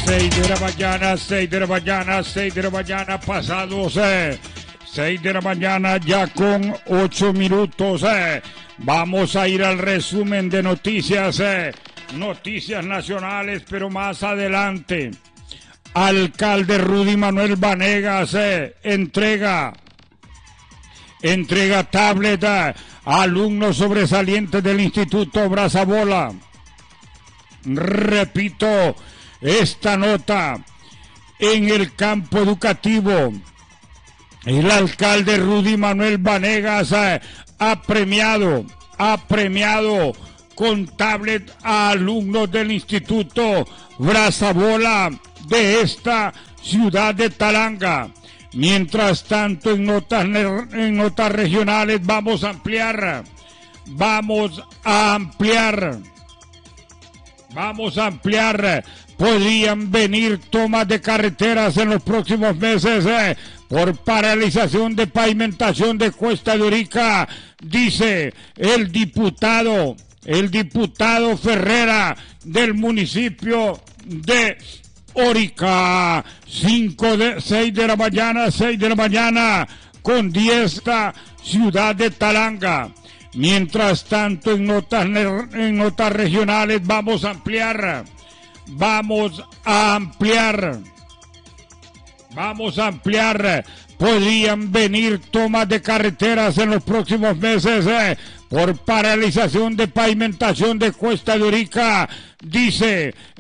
6 de la mañana, 6 de la mañana, 6 de la mañana, pasados 6 de la mañana ya con 8 minutos. Vamos a ir al resumen de noticias, noticias nacionales, pero más adelante. Alcalde Rudy Manuel Vanegas entrega tablet a alumnos sobresalientes del Instituto Brazabola. Repito esta nota: en el campo educativo, el alcalde Rudy Manuel Vanegas ha premiado con tablet a alumnos del Instituto Brazabola de esta ciudad de Talanga. Mientras tanto, en notas regionales vamos a ampliar. Podrían venir tomas de carreteras en los próximos meses por paralización de pavimentación de Cuesta de Orica, dice el diputado Ferrera del municipio de Orica. 6 de la mañana con 10, esta ciudad de Talanga. Mientras tanto, en notas regionales vamos a ampliar. Podrían venir tomas de carreteras en los próximos meses por paralización de pavimentación de Cuesta de Orica, dice